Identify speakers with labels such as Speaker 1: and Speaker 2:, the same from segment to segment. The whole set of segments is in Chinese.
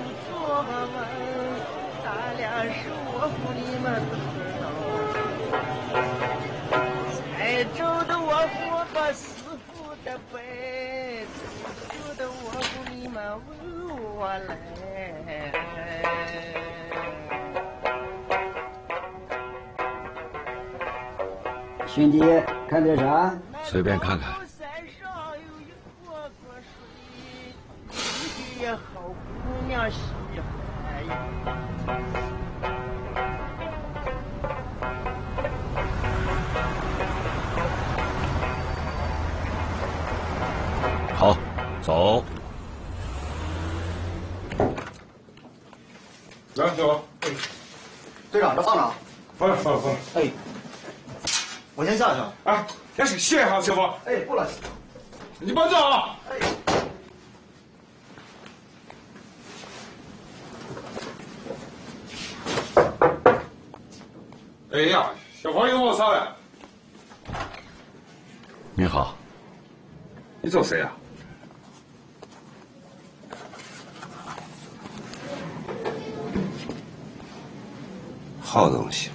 Speaker 1: 做问，咱俩说服你们知道。才走的我不把师傅的背，走的我不你们问我来。
Speaker 2: 兄弟，看点啥？
Speaker 3: 随便看看。
Speaker 1: 好姑娘喜欢。
Speaker 3: 好，走。
Speaker 4: 来，走。
Speaker 5: 队长，这放哪？
Speaker 4: 放了。
Speaker 5: 哎，我先下去。
Speaker 4: 哎，先是歇一下，行不？
Speaker 5: 哎，不了。
Speaker 4: 你慢走啊！
Speaker 5: 哎。
Speaker 4: 哎呀，小朋友，我上来。
Speaker 3: 你好。
Speaker 4: 你找谁呀？好东西，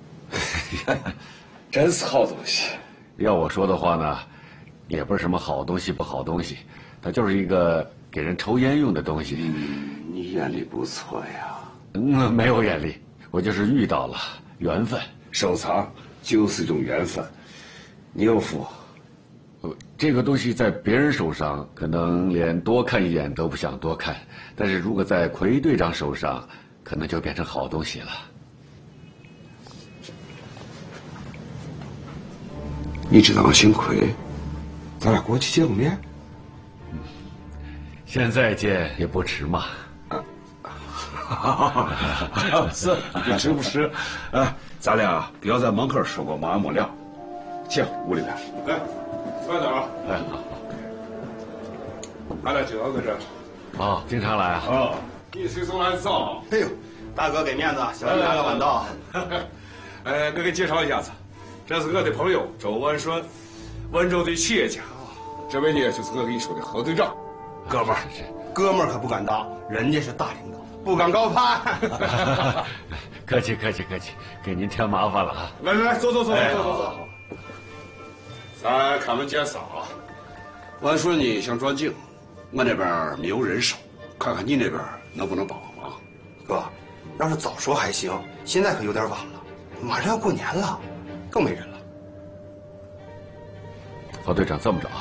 Speaker 4: 真是好东西。
Speaker 3: 要我说的话呢，也不是什么好东西不好东西，它就是一个给人抽烟用的东西。
Speaker 4: 你眼力不错呀。
Speaker 3: 没有眼力，我就是遇到了缘分。
Speaker 4: 收藏就是一种缘分。你有福。
Speaker 3: 这个东西在别人手上可能连多看一眼都不想多看，但是如果在奎队长手上，可能就变成好东西了。
Speaker 4: 你知道我姓奎，咱俩过去见个面。
Speaker 3: 现在见也不迟嘛。
Speaker 4: 是，不迟不迟。哎，咱俩不要在门口说过嘛没了。进屋里边。来，慢点啊。
Speaker 3: 哎，好。
Speaker 4: 俺俩经常搁这。
Speaker 3: 哦，经常来啊。
Speaker 4: 哦，你随手来早。
Speaker 5: 哎呦，大哥给面子，小弟来个晚到。
Speaker 4: 我给介绍一下子，这是我的朋友周文顺，温州的企业家。这位呢，就是我跟你说的何队长，哥们儿。
Speaker 5: 哥们儿可不敢当，人家是大领导，不敢高攀。
Speaker 3: 客气，给您添麻烦了啊！
Speaker 4: 来，走。咱开门见山啊。文顺呢想转警，我那边没有人手，看看你那边能不能帮帮忙。
Speaker 5: 哥，要是早说还行，现在可有点晚了，马上要过年了，更没人了。
Speaker 3: 郝队长，这么着啊。